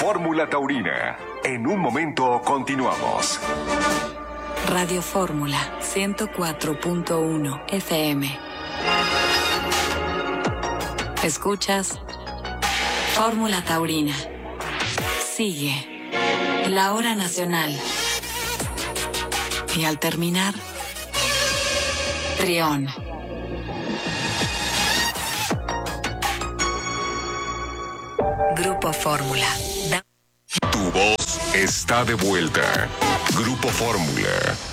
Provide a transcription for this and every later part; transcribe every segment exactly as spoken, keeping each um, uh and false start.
Fórmula Taurina. En un momento continuamos. Radio Fórmula ciento cuatro punto uno F M. Escuchas Fórmula Taurina. Sigue la hora nacional. Y al terminar, Trión. Grupo Fórmula. Da- Tu voz está de vuelta. Grupo Fórmula.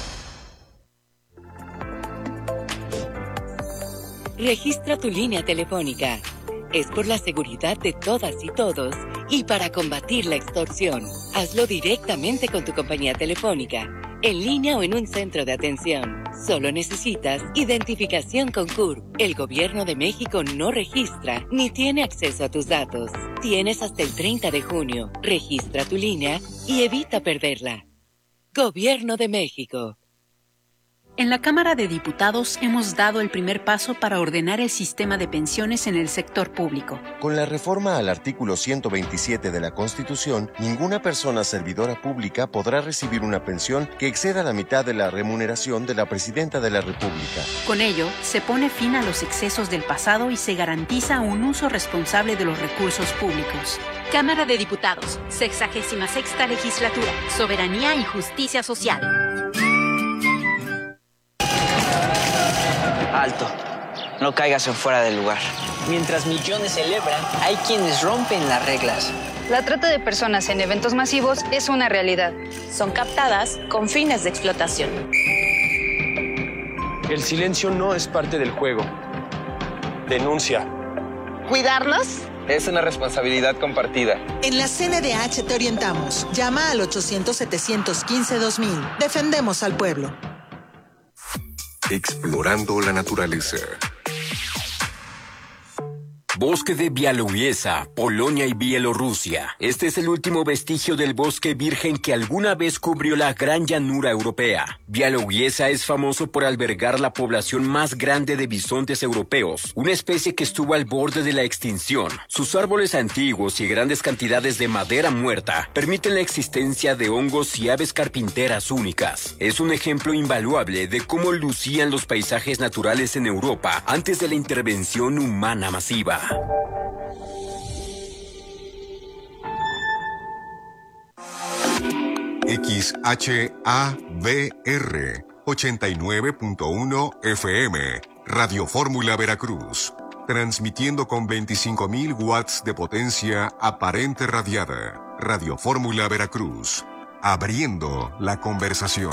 Registra tu línea telefónica. Es por la seguridad de todas y todos y para combatir la extorsión. Hazlo directamente con tu compañía telefónica, en línea o en un centro de atención. Solo necesitas identificación con C U R P. El Gobierno de México no registra ni tiene acceso a tus datos. Tienes hasta el treinta de junio. Registra tu línea y evita perderla. Gobierno de México. En la Cámara de Diputados hemos dado el primer paso para ordenar el sistema de pensiones en el sector público. Con la reforma al artículo ciento veintisiete de la Constitución, ninguna persona servidora pública podrá recibir una pensión que exceda la mitad de la remuneración de la Presidenta de la República. Con ello, se pone fin a los excesos del pasado y se garantiza un uso responsable de los recursos públicos. Cámara de Diputados, sexagésima sexta legislatura, Soberanía y Justicia Social. Alto, no caigas en fuera del lugar. Mientras millones celebran, hay quienes rompen las reglas. La trata de personas en eventos masivos es una realidad. Son captadas con fines de explotación. El silencio no es parte del juego. Denuncia. ¿Cuidarlos? Es una responsabilidad compartida. En la C N D H te orientamos. Llama al ochocientos, setecientos quince, dos mil. Defendemos al pueblo. Explorando la naturaleza. Bosque de Białowieża, Polonia y Bielorrusia. Este es el último vestigio del bosque virgen que alguna vez cubrió la gran llanura europea. Białowieża es famoso por albergar la población más grande de bisontes europeos, una especie que estuvo al borde de la extinción. Sus árboles antiguos y grandes cantidades de madera muerta permiten la existencia de hongos y aves carpinteras únicas. Es un ejemplo invaluable de cómo lucían los paisajes naturales en Europa antes de la intervención humana masiva. X H A V R ochenta y nueve punto uno F M, Radio Fórmula Veracruz, transmitiendo con veinticinco mil watts de potencia aparente radiada. Radio Fórmula Veracruz, abriendo la conversación.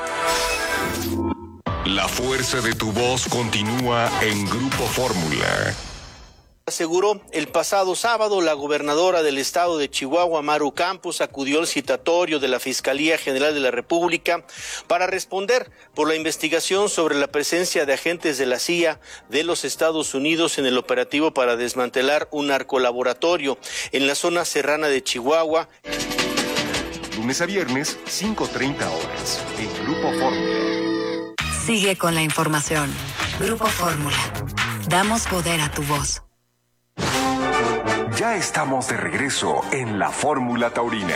La fuerza de tu voz continúa en Grupo Fórmula. Aseguró el pasado sábado la gobernadora del estado de Chihuahua, Maru Campos, acudió al citatorio de la Fiscalía General de la República para responder por la investigación sobre la presencia de agentes de la C I A de los Estados Unidos en el operativo para desmantelar un narcolaboratorio en la zona serrana de Chihuahua. Lunes a viernes, cinco treinta horas, en Grupo Fórmula. Sigue con la información. Grupo Fórmula. Damos poder a tu voz. Ya estamos de regreso en la Fórmula Taurina.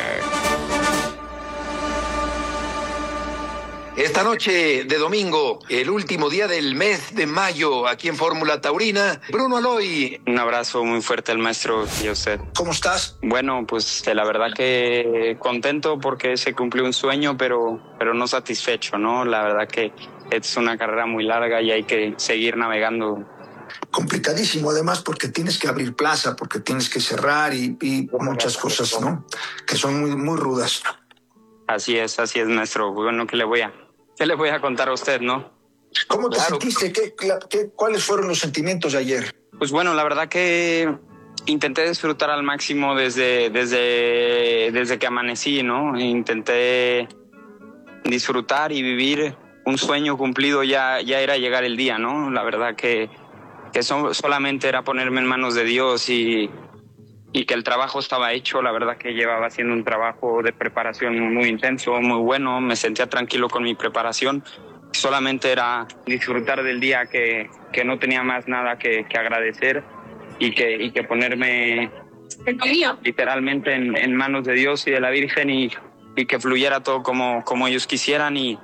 Esta noche de domingo, el último día del mes de mayo, aquí en Fórmula Taurina, Bruno Aloy. Un abrazo muy fuerte al maestro y a usted. ¿Cómo estás? Bueno, pues la verdad que contento porque se cumplió un sueño, pero, pero no satisfecho, ¿no? La verdad que es una carrera muy larga y hay que seguir navegando. Complicadísimo, además, porque tienes que abrir plaza, porque tienes que cerrar y, y muchas cosas, ¿no? Que son muy, muy rudas. Así es, así es, maestro. Bueno, ¿qué le voy a, qué le voy a contar a usted, no? ¿Cómo te claro. sentiste? ¿Qué, qué, ¿Cuáles fueron los sentimientos de ayer? Pues bueno, la verdad que intenté disfrutar al máximo desde, desde, desde que amanecí, ¿no? Intenté disfrutar y vivir un sueño cumplido, ya, ya era llegar el día, ¿no? La verdad que que son, solamente era ponerme en manos de Dios y, y que el trabajo estaba hecho. La verdad que llevaba haciendo un trabajo de preparación muy intenso, muy bueno. Me sentía tranquilo con mi preparación. Solamente era disfrutar del día, que, que no tenía más nada que, que agradecer y que, y que ponerme literalmente en, en manos de Dios y de la Virgen y, y que fluyera todo como, como ellos quisieran y,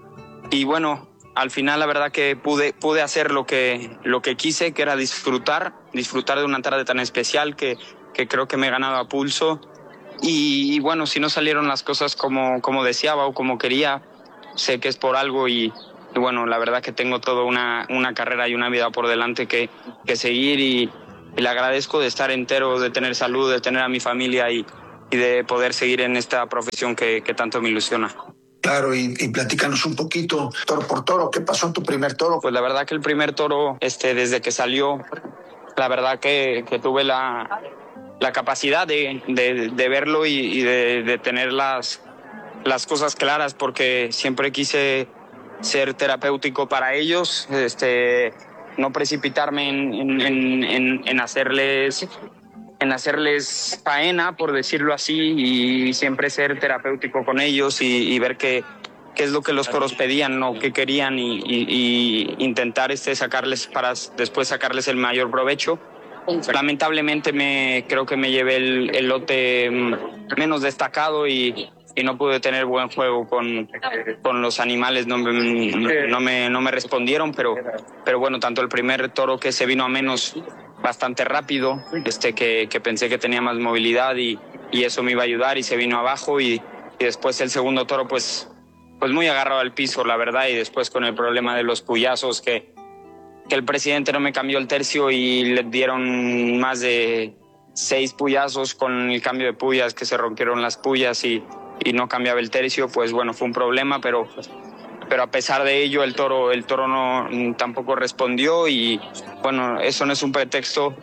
y bueno, al final la verdad que pude, pude hacer lo que, lo que quise, que era disfrutar, disfrutar de una tarde tan especial que, que creo que me he ganado a pulso y, y bueno, si no salieron las cosas como, como deseaba o como quería, sé que es por algo y, y bueno, la verdad que tengo toda una, una carrera y una vida por delante que, que seguir y, y le agradezco de estar entero, de tener salud, de tener a mi familia y, y de poder seguir en esta profesión que, que tanto me ilusiona. Claro, y, y platícanos un poquito, toro por toro, ¿qué pasó en tu primer toro? Pues la verdad que el primer toro, este, desde que salió, la verdad que, que tuve la, la capacidad de, de, de verlo y, y de, de tener las, las cosas claras, porque siempre quise ser terapéutico para ellos, este, no precipitarme en, en, en, en hacerles... en hacerles faena, por decirlo así, y siempre ser terapéutico con ellos y, y ver qué, qué es lo que los toros pedían o qué querían y, y, y intentar este, sacarles para después sacarles el mayor provecho. Lamentablemente me creo que me llevé el, el lote menos destacado y, y no pude tener buen juego con, con los animales, no, no, me, no me respondieron, pero, pero bueno, tanto el primer toro que se vino a menos bastante rápido, este que, que pensé que tenía más movilidad y, y eso me iba a ayudar y se vino abajo y, y después el segundo toro pues, pues muy agarrado al piso, la verdad, y después con el problema de los puyazos que, que el presidente no me cambió el tercio y le dieron más de seis puyazos con el cambio de puyas, que se rompieron las puyas y, y no cambiaba el tercio, pues bueno, fue un problema, pero... pero a pesar de ello el toro el toro no tampoco respondió y bueno, eso no es un pretexto.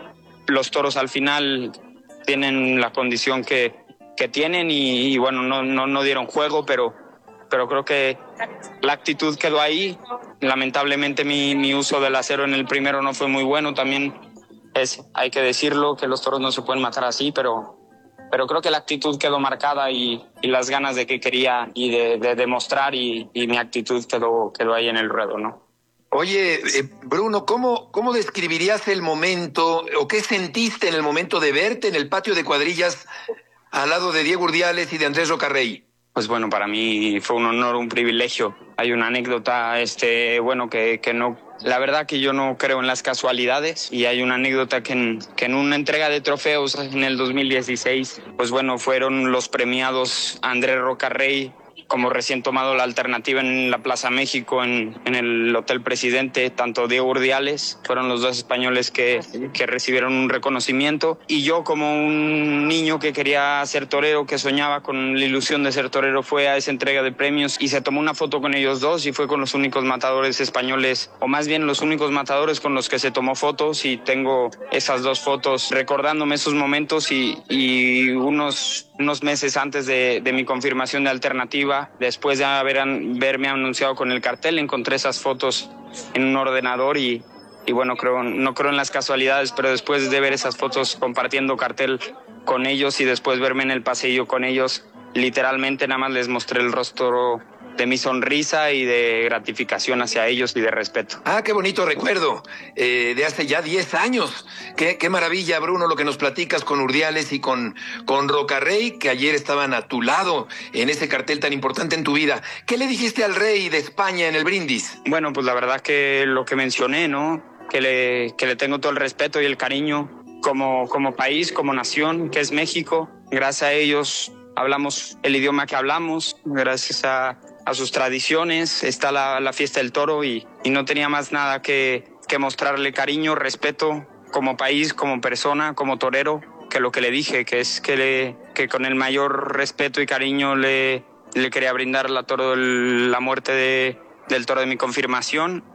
Los toros al final tienen la condición que, que tienen y, y bueno, no, no, no dieron juego, pero, pero creo que la actitud quedó ahí. Lamentablemente mi, mi uso del acero en el primero no fue muy bueno, también es, hay que decirlo, que los toros no se pueden matar así, pero pero creo que la actitud quedó marcada y, y las ganas de que quería y de, de demostrar y, y mi actitud quedó, quedó ahí en el ruedo, ¿no? Oye, eh, Bruno, ¿cómo, ¿cómo describirías el momento o qué sentiste en el momento de verte en el patio de cuadrillas al lado de Diego Urdiales y de Andrés Rocarrey? Pues bueno, para mí fue un honor, un privilegio. Hay una anécdota, este, bueno, que, que no... La verdad que yo no creo en las casualidades y hay una anécdota que en, que en una entrega de trofeos en el dos mil dieciséis, pues bueno, fueron los premiados Andrés Rocarrey como recién tomado la alternativa en la Plaza México, en, en el Hotel Presidente, tanto Diego Urdiales, fueron los dos españoles que, que recibieron un reconocimiento, y yo como un niño que quería ser torero, que soñaba con la ilusión de ser torero, fue a esa entrega de premios y se tomó una foto con ellos dos y fue con los únicos matadores españoles, o más bien los únicos matadores con los que se tomó fotos, y tengo esas dos fotos recordándome esos momentos y, y unos, unos meses antes de, de mi confirmación de alternativa, después de haber an, verme anunciado con el cartel, encontré esas fotos en un ordenador y, y bueno, creo, no creo en las casualidades, pero después de ver esas fotos compartiendo cartel con ellos y después verme en el pasillo con ellos, literalmente nada más les mostré el rostro de mi sonrisa y de gratificación hacia ellos y de respeto. Ah, qué bonito recuerdo, eh, de hace ya diez años. Qué, qué maravilla, Bruno, lo que nos platicas con Urdiales y con, con Rocarrey, que ayer estaban a tu lado en ese cartel tan importante en tu vida. ¿Qué le dijiste al rey de España en el brindis? Bueno, pues la verdad que lo que mencioné, ¿no? Que le, que le tengo todo el respeto y el cariño como, como país, como nación, que es México. Gracias a ellos hablamos el idioma que hablamos, gracias a... a sus tradiciones, está la, la fiesta del toro y, y no tenía más nada que, que mostrarle cariño, respeto como país, como persona, como torero, que lo que le dije, que es que, le, que con el mayor respeto y cariño le, le quería brindar la, toro, la muerte de, del toro de mi confirmación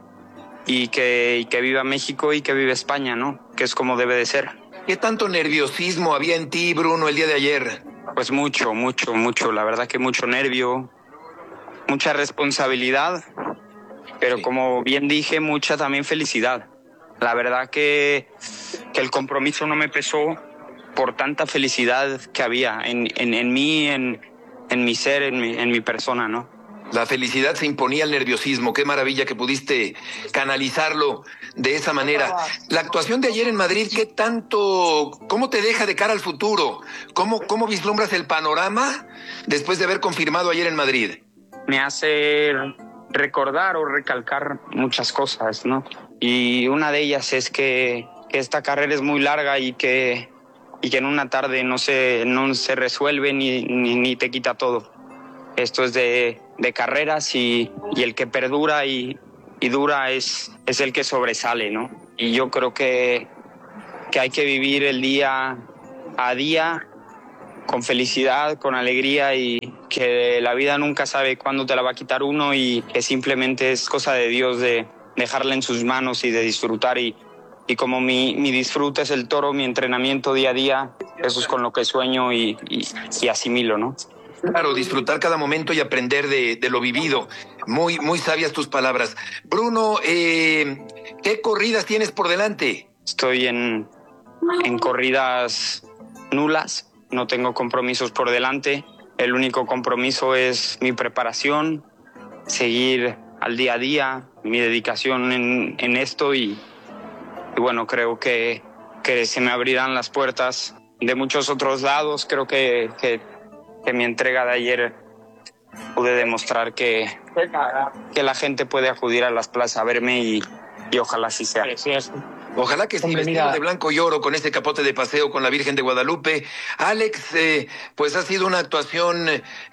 y que, y que viva México y que viva España, ¿no? Que es como debe de ser. ¿Qué tanto nerviosismo había en ti, Bruno, el día de ayer? Pues mucho, mucho, mucho, la verdad que mucho nervio, mucha responsabilidad, pero sí, como bien dije, mucha también felicidad. La verdad que, que el compromiso no me pesó por tanta felicidad que había en, en, en mí, en, en mi ser, en mi, en mi persona, ¿no? La felicidad se imponía al nerviosismo. Qué maravilla que pudiste canalizarlo de esa manera. La actuación de ayer en Madrid, ¿qué tanto, cómo te deja de cara al futuro? ¿Cómo, cómo vislumbras el panorama después de haber confirmado ayer en Madrid? Me hace recordar o recalcar muchas cosas, ¿no? Y una de ellas es que, que esta carrera es muy larga y que, y que en una tarde no se, no se resuelve ni, ni, ni te quita todo. Esto es de, de carreras y, y el que perdura y, y dura es, es el que sobresale, ¿no? Y yo creo que, que hay que vivir el día a día con felicidad, con alegría y que la vida nunca sabe cuándo te la va a quitar uno y que simplemente es cosa de Dios de dejarla en sus manos y de disfrutar. Y, y como mi, mi disfrute es el toro, mi entrenamiento día a día, eso es con lo que sueño y, y, y asimilo, ¿no? Claro, disfrutar cada momento y aprender de, de lo vivido. Muy, muy sabias tus palabras. Bruno, eh, ¿qué corridas tienes por delante? Estoy en, en corridas nulas, no tengo compromisos por delante. El único compromiso es mi preparación, seguir al día a día, mi dedicación en, en esto y, y bueno, creo que, que se me abrirán las puertas de muchos otros lados. Creo que... que que mi entrega de ayer pude demostrar que, que la gente puede acudir a las plazas a verme y, y ojalá así sea. Ojalá que sí, vestido de blanco y oro, con ese capote de paseo con la Virgen de Guadalupe. Alex, eh, pues ha sido una actuación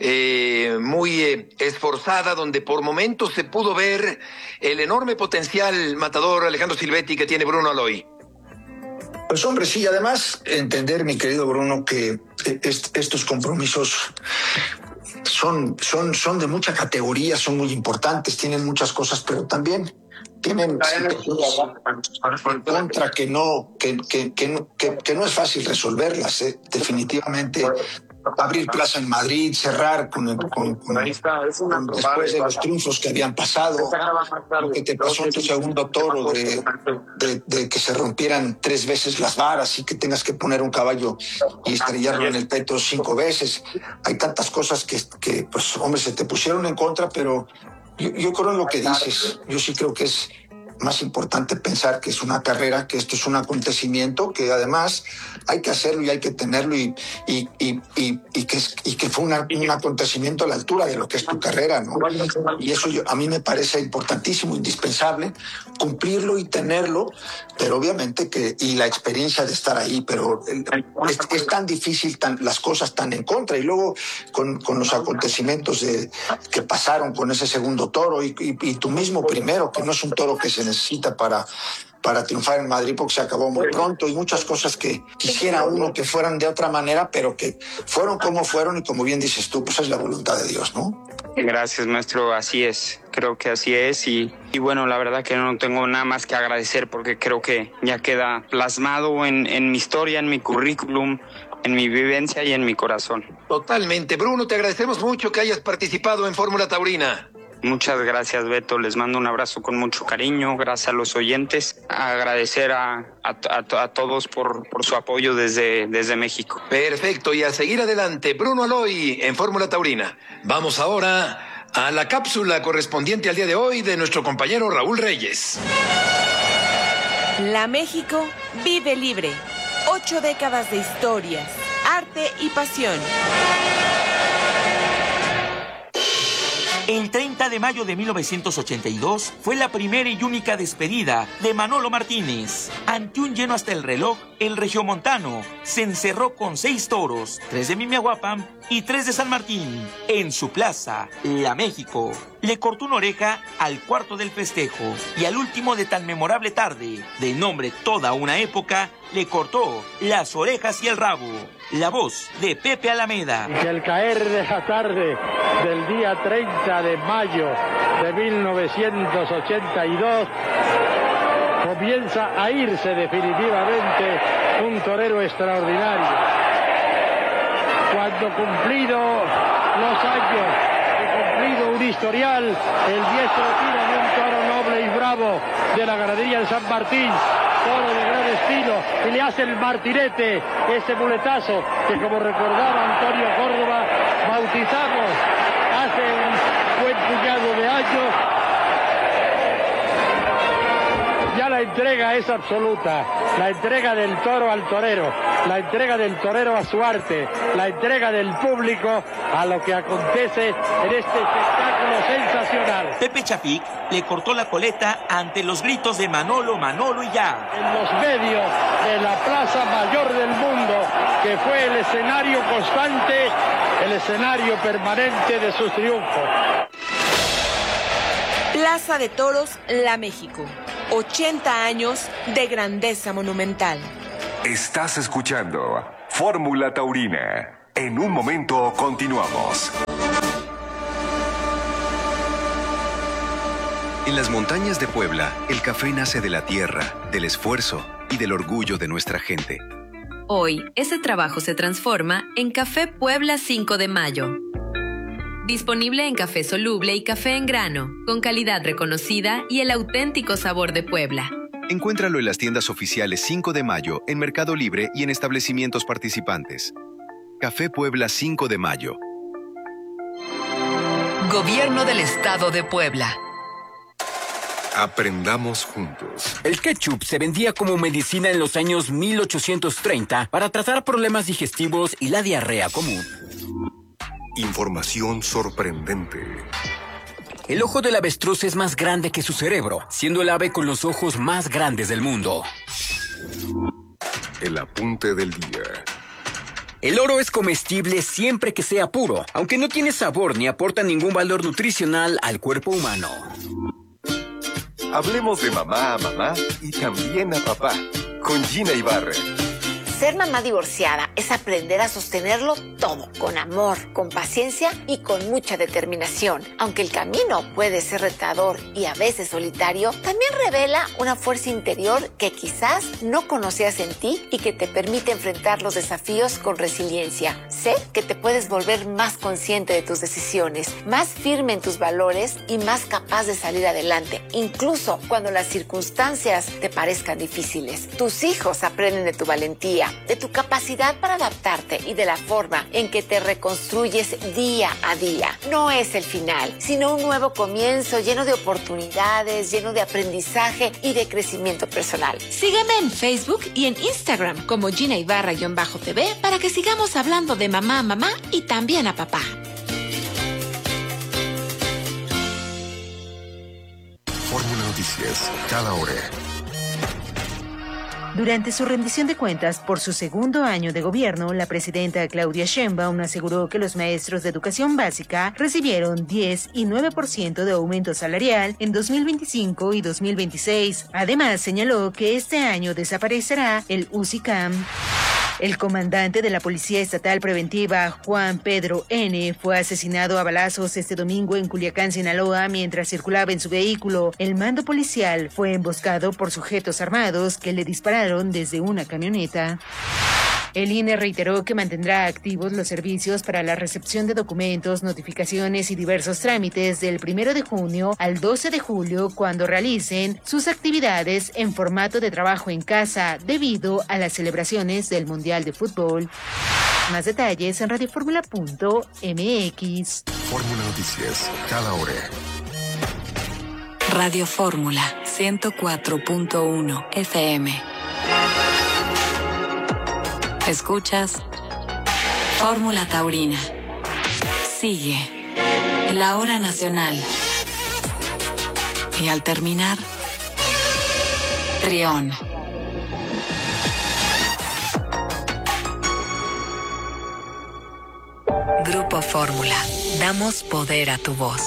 eh, muy eh, esforzada, donde por momentos se pudo ver el enorme potencial matador Alejandro Silvetti que tiene Bruno Aloy. Pues hombre, sí, además entender, mi querido Bruno, que est- estos compromisos son, son, son de mucha categoría, son muy importantes, tienen muchas cosas, pero también tienen situaciones en contra que no, que, que, que, no, que, que no es fácil resolverlas, ¿eh? Definitivamente. Abrir plaza en Madrid, cerrar con, el, con, con, con después de los triunfos que habían pasado, lo que te pasó en tu segundo toro de, de, de que se rompieran tres veces las varas y que tengas que poner un caballo y estrellarlo en el peto cinco veces. Hay tantas cosas que, que pues, hombre, se te pusieron en contra, pero yo, yo creo en lo que dices. Yo sí creo que es más importante pensar que es una carrera, que esto es un acontecimiento, que además hay que hacerlo y hay que tenerlo y, y, y, y, y, que, es, y que fue una, un acontecimiento a la altura de lo que es tu carrera, ¿no? Y eso yo, a mí me parece importantísimo, indispensable, cumplirlo y tenerlo, pero obviamente que, y la experiencia de estar ahí, pero es, es tan difícil, tan, las cosas tan en contra, y luego con, con los acontecimientos de, que pasaron con ese segundo toro y, y, y tu mismo primero, que no es un toro que se necesita para, para triunfar en Madrid porque se acabó muy pronto y muchas cosas que quisiera uno que fueran de otra manera, pero que fueron como fueron y como bien dices tú, pues es la voluntad de Dios, ¿no? Gracias, maestro, así es, creo que así es y, y bueno, la verdad que no tengo nada más que agradecer porque creo que ya queda plasmado en, en mi historia, en mi currículum, en mi vivencia y en mi corazón. Totalmente. Bruno, te agradecemos mucho que hayas participado en Fórmula Taurina. Muchas gracias, Beto. Les mando un abrazo con mucho cariño. Gracias a los oyentes. Agradecer a, a, a, a todos por, por su apoyo desde, desde México. Perfecto. Y a seguir adelante, Bruno Aloy en Fórmula Taurina. Vamos ahora a la cápsula correspondiente al día de hoy de nuestro compañero Raúl Reyes. La México vive libre. Ocho décadas de historias, arte y pasión. El treinta de mayo de mil novecientos ochenta y dos fue la primera y única despedida de Manolo Martínez. Ante un lleno hasta el reloj, el regiomontano se encerró con seis toros, tres de Mimiahuapan y tres de San Martín, en su plaza, La México. Le cortó una oreja al cuarto del festejo y al último de tan memorable tarde, de nombre Toda una época, le cortó las orejas y el rabo. La voz de Pepe Alameda. Y al caer de la tarde del día treinta de mayo de mil novecientos ochenta y dos, comienza a irse definitivamente un torero extraordinario. Cuando cumplido los años, he cumplido un historial, el diestro tira de un toro noble y bravo de la ganadería de San Martín, toro de gran estilo, y le hace el martinete, ese muletazo que, como recordaba Antonio Córdoba, bautizamos hace buen puñado de años. Ya la entrega es absoluta, la entrega del toro al torero, la entrega del torero a su arte, la entrega del público a lo que acontece en este espectáculo sensacional. Pepe Chafik le cortó la coleta ante los gritos de Manolo, Manolo y ya. En los medios de la Plaza Mayor del Mundo, que fue el escenario constante, el escenario permanente de sus triunfos. Plaza de Toros, La México. ochenta años de grandeza monumental. Estás escuchando Fórmula Taurina. En un momento continuamos. En las montañas de Puebla, el café nace de la tierra, del esfuerzo y del orgullo de nuestra gente. Hoy, ese trabajo se transforma en Café Puebla cinco de mayo. Disponible en café soluble y café en grano, con calidad reconocida y el auténtico sabor de Puebla. Encuéntralo en las tiendas oficiales cinco de mayo, en Mercado Libre y en establecimientos participantes. Café Puebla cinco de mayo. Gobierno del Estado de Puebla. Aprendamos juntos. El ketchup se vendía como medicina en los años mil ochocientos treinta para tratar problemas digestivos y la diarrea común. Información sorprendente. El ojo del avestruz es más grande que su cerebro, siendo el ave con los ojos más grandes del mundo. El apunte del día. El oro es comestible siempre que sea puro, aunque no tiene sabor ni aporta ningún valor nutricional al cuerpo humano. Hablemos de mamá a mamá y también a papá, con Gina Ibarra. Ser mamá divorciada es aprender a sostenerlo todo, con amor, con paciencia y con mucha determinación. Aunque el camino puede ser retador y a veces solitario, también revela una fuerza interior que quizás no conocías en ti y que te permite enfrentar los desafíos con resiliencia. Sé que te puedes volver más consciente de tus decisiones, más firme en tus valores y más capaz de salir adelante, incluso cuando las circunstancias te parezcan difíciles. Tus hijos aprenden de tu valentía, de tu capacidad para adaptarte y de la forma en que te reconstruyes día a día. No es el final, sino un nuevo comienzo lleno de oportunidades, lleno de aprendizaje y de crecimiento personal. Sígueme en Facebook y en Instagram como Gina Ibarra-T V para que sigamos hablando de mamá a mamá y también a papá. Fórmula Noticias, cada hora. Durante su rendición de cuentas por su segundo año de gobierno, la presidenta Claudia Sheinbaum aseguró que los maestros de educación básica recibieron diez y nueve por ciento de aumento salarial en dos mil veinticinco y dos mil veintiséis. Además, señaló que este año desaparecerá el U C I C A M. El comandante de la Policía Estatal Preventiva, Juan Pedro N., fue asesinado a balazos este domingo en Culiacán, Sinaloa, mientras circulaba en su vehículo. El mando policial fue emboscado por sujetos armados que le dispararon desde una camioneta. El I N E reiteró que mantendrá activos los servicios para la recepción de documentos, notificaciones y diversos trámites del primero de junio al doce de julio, cuando realicen sus actividades en formato de trabajo en casa debido a las celebraciones del Mundial de Fútbol. Más detalles en radioformula punto m x. Fórmula Noticias, cada hora. Radio Fórmula ciento cuatro punto uno F M. Escuchas Fórmula Taurina. Sigue la hora nacional. Y al terminar, Trión. Grupo Fórmula. Damos poder a tu voz.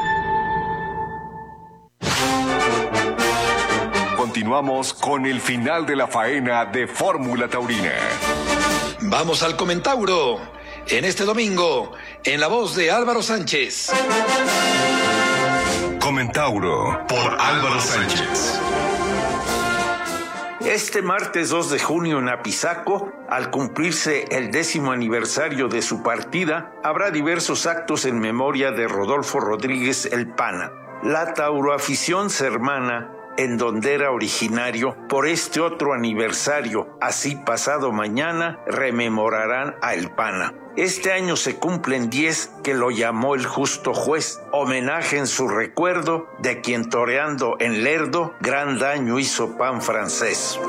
Continuamos con el final de la faena de Fórmula Taurina. Vamos al Comentauro, en este domingo, en la voz de Álvaro Sánchez. Comentauro por Álvaro Sánchez. Este martes dos de junio en Apizaco, al cumplirse el décimo aniversario de su partida, habrá diversos actos en memoria de Rodolfo Rodríguez El Pana. La tauroafición se hermana en donde era originario, por este otro aniversario, así pasado mañana, rememorarán a El Pana. Este año se cumplen diez que lo llamó el justo juez, homenaje en su recuerdo de quien toreando en Lerdo gran daño hizo pan francés.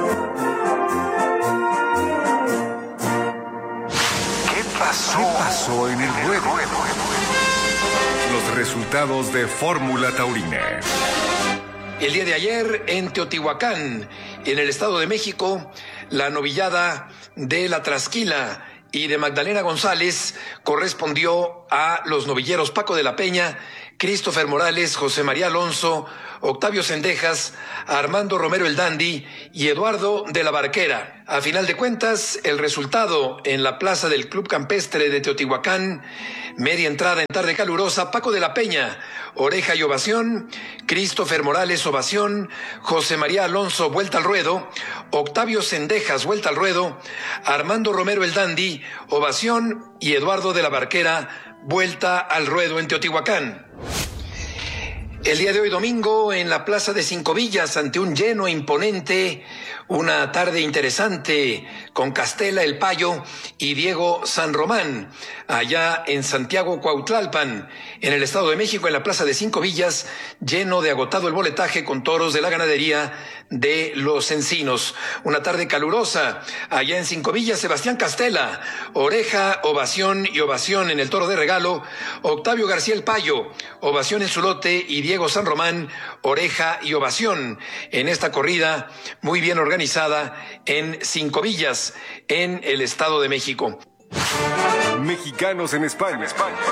¿Qué pasó? ¿Qué pasó en el ruedo? Los resultados de Fórmula Taurina. El día de ayer en Teotihuacán, en el Estado de México, la novillada de la Trasquila y de Magdalena González correspondió a los novilleros Paco de la Peña, Christopher Morales, José María Alonso, Octavio Cendejas, Armando Romero el Dandy y Eduardo de la Barquera. A final de cuentas, el resultado en la plaza del Club Campestre de Teotihuacán, media entrada en tarde calurosa, Paco de la Peña, oreja y ovación, Christopher Morales, ovación, José María Alonso, vuelta al ruedo, Octavio Cendejas, vuelta al ruedo, Armando Romero el Dandy, ovación y Eduardo de la Barquera, vuelta al ruedo en Teotihuacán. El día de hoy domingo en la plaza de Cinco Villas ante un lleno imponente, una tarde interesante con Castela el Payo y Diego San Román, allá en Santiago Cuautlalpan, en el Estado de México, en la plaza de Cinco Villas, lleno de agotado el boletaje con toros de la ganadería de Los Encinos. Una tarde calurosa, allá en Cinco Villas, Sebastián Castela, oreja, ovación y ovación en el toro de regalo, Octavio García el Payo, ovación en su lote y Diego San Román, oreja y ovación en esta corrida muy bien organizada en Cinco Villas, en el Estado de México. Mexicanos en España.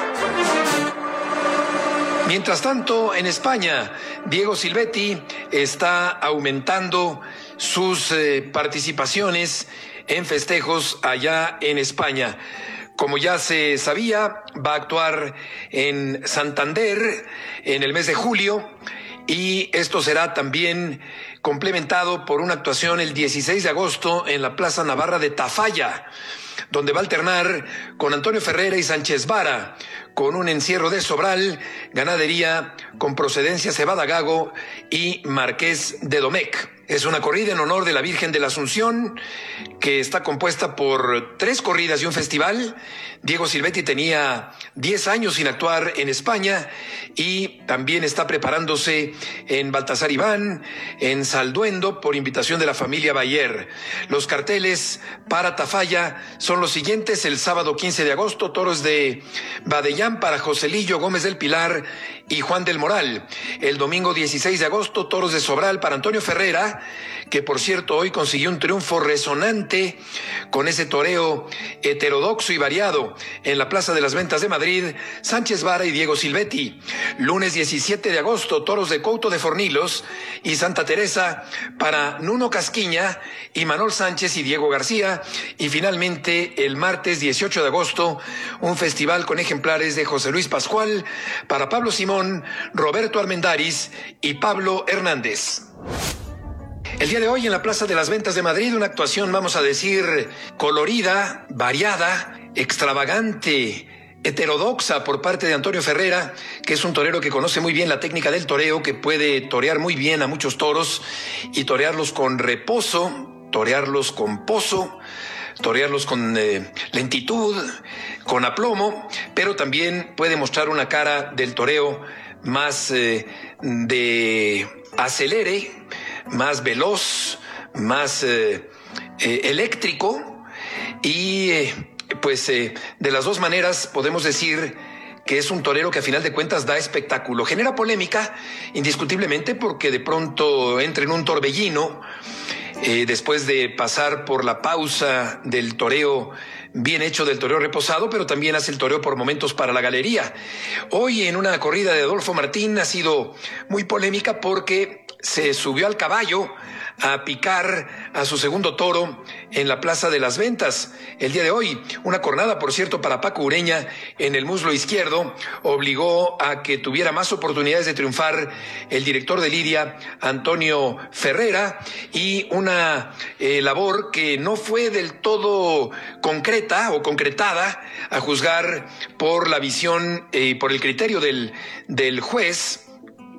Mientras tanto, en España, Diego Silvetti está aumentando sus eh, participaciones en festejos allá en España. Como ya se sabía, va a actuar en Santander en el mes de julio y esto será también complementado por una actuación el dieciséis de agosto en la Plaza Navarra de Tafalla, donde va a alternar con Antonio Ferrera y Sánchez Vara, con un encierro de Sobral, ganadería con procedencia Cebada Gago y Marqués de Domecq. Es una corrida en honor de la Virgen de la Asunción, que está compuesta por tres corridas y un festival. Diego Silvetti tenía diez años sin actuar en España y también está preparándose en Baltasar Iván, en Salduendo, por invitación de la familia Bayer. Los carteles para Tafalla son los siguientes: el sábado quince de agosto, toros de Badellán para Joselillo Gómez del Pilar y Juan del Moral. El domingo dieciséis de agosto, toros de Sobral para Antonio Ferrera, que por cierto hoy consiguió un triunfo resonante con ese toreo heterodoxo y variado en la Plaza de las Ventas de Madrid, Sánchez Vara y Diego Silvetti. Lunes diecisiete de agosto, toros de Couto de Fornilos y Santa Teresa para Nuno Casquiña y Manol Sánchez y Diego García. Y finalmente el martes dieciocho de agosto, un festival con ejemplares de José Luis Pascual para Pablo Simón, Roberto Armendáriz y Pablo Hernández. El día de hoy en la Plaza de las Ventas de Madrid, una actuación, vamos a decir, colorida, variada, extravagante, heterodoxa por parte de Antonio Ferrera, que es un torero que conoce muy bien la técnica del toreo, que puede torear muy bien a muchos toros y torearlos con reposo, torearlos con pozo, torearlos con eh, lentitud, con aplomo, pero también puede mostrar una cara del toreo más eh, de acelere, más veloz, más eh, eh, eléctrico y eh, pues eh, de las dos maneras podemos decir que es un torero que a final de cuentas da espectáculo. Genera polémica indiscutiblemente porque de pronto entra en un torbellino eh, después de pasar por la pausa del toreo bien hecho, del toreo reposado, pero también hace el toreo por momentos para la galería. Hoy en una corrida de Adolfo Martín ha sido muy polémica porque se subió al caballo a picar a su segundo toro en la Plaza de las Ventas. El día de hoy, una cornada, por cierto, para Paco Ureña en el muslo izquierdo, obligó a que tuviera más oportunidades de triunfar el director de lidia, Antonio Ferrera, y una eh, labor que no fue del todo concreta o concretada, a juzgar por la visión y eh, por el criterio del, del juez,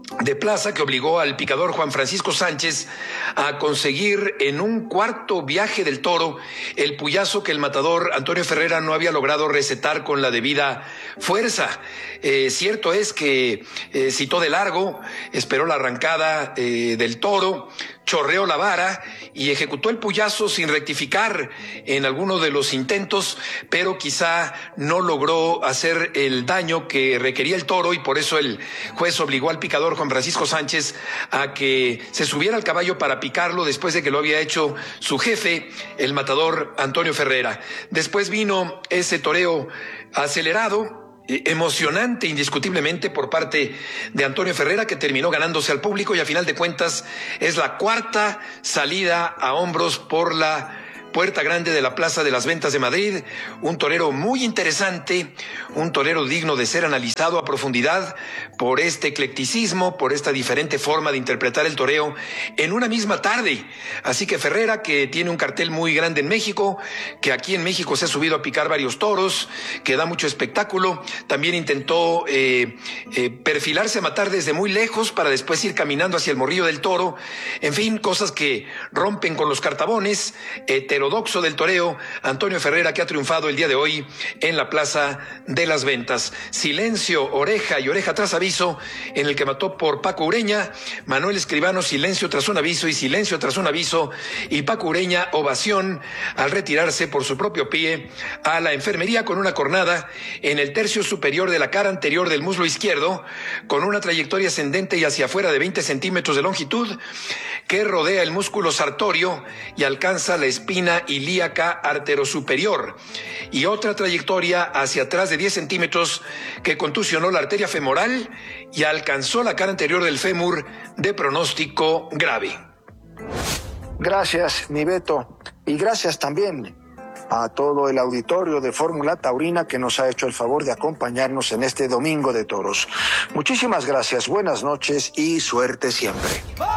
de plaza que obligó al picador Juan Francisco Sánchez a conseguir en un cuarto viaje del toro el puyazo que el matador Antonio Ferrera no había logrado recetar con la debida fuerza. Eh, cierto es que eh, citó de largo, esperó la arrancada eh, del toro, chorreó la vara y ejecutó el puyazo sin rectificar en alguno de los intentos, pero quizá no logró hacer el daño que requería el toro y por eso el juez obligó al picador Juan Francisco Sánchez a que se subiera al caballo para picarlo después de que lo había hecho su jefe, el matador Antonio Ferrera. Después vino ese toreo acelerado, emocionante indiscutiblemente por parte de Antonio Ferrera, que terminó ganándose al público y a final de cuentas es la cuarta salida a hombros por la Puerta Grande de la Plaza de las Ventas de Madrid. Un torero muy interesante, un torero digno de ser analizado a profundidad por este eclecticismo, por esta diferente forma de interpretar el toreo en una misma tarde. Así que Ferrera, que tiene un cartel muy grande en México, que aquí en México se ha subido a picar varios toros, que da mucho espectáculo, también intentó eh, eh, perfilarse a matar desde muy lejos para después ir caminando hacia el morrillo del toro. En fin, cosas que rompen con los cartabones, heterodoxo del toreo, Antonio Ferrera, que ha triunfado el día de hoy en la Plaza de las Ventas. Silencio, oreja y oreja tras aviso, en el que mató por Paco Ureña. Manuel Escribano, silencio tras un aviso y silencio tras un aviso, y Paco Ureña, ovación al retirarse por su propio pie a la enfermería con una cornada en el tercio superior de la cara anterior del muslo izquierdo, con una trayectoria ascendente y hacia afuera de veinte centímetros de longitud, que rodea el músculo sartorio y alcanza la espina ilíaca arterosuperior, y otra trayectoria hacia atrás de diez centímetros que contusionó la arteria femoral y alcanzó la cara anterior del fémur, de pronóstico grave. Gracias, mi Beto, y gracias también a todo el auditorio de Fórmula Taurina que nos ha hecho el favor de acompañarnos en este Domingo de Toros. Muchísimas gracias, buenas noches y suerte siempre.